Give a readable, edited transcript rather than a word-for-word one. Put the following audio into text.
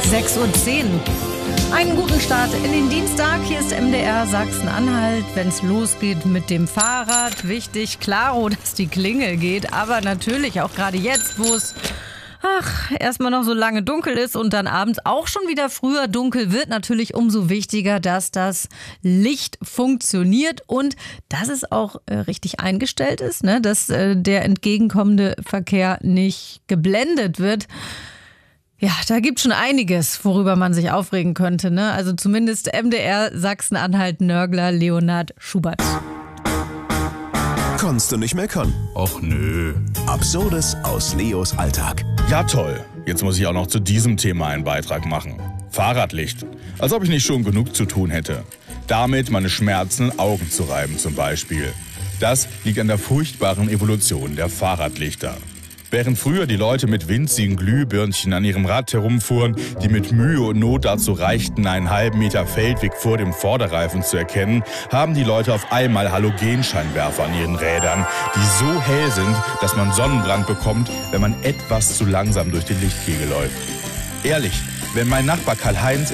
6:10 Uhr. Einen guten Start in den Dienstag. Hier ist MDR Sachsen-Anhalt. Wenn es losgeht mit dem Fahrrad, wichtig, klaro, dass die Klingel geht. Aber natürlich auch gerade jetzt, wo es erstmal noch so lange dunkel ist und dann abends auch schon wieder früher dunkel wird, natürlich umso wichtiger, dass das Licht funktioniert und dass es auch richtig eingestellt ist, ne? Dass der entgegenkommende Verkehr nicht geblendet wird. Ja, da gibt schon einiges, worüber man sich aufregen könnte, ne? Also zumindest MDR Sachsen-Anhalt-Nörgler Leonhard Schubert. Konntest du nicht meckern? Och nö. Absurdes aus Leos Alltag. Ja toll, jetzt muss ich auch noch zu diesem Thema einen Beitrag machen. Fahrradlicht. Als ob ich nicht schon genug zu tun hätte. Damit meine schmerzenden Augen zu reiben zum Beispiel. Das liegt an der furchtbaren Evolution der Fahrradlichter. Während früher die Leute mit winzigen Glühbirnchen an ihrem Rad herumfuhren, die mit Mühe und Not dazu reichten, einen halben Meter Feldweg vor dem Vorderreifen zu erkennen, haben die Leute auf einmal Halogenscheinwerfer an ihren Rädern, die so hell sind, dass man Sonnenbrand bekommt, wenn man etwas zu langsam durch den Lichtkegel läuft. Ehrlich, wenn mein Nachbar Karl-Heinz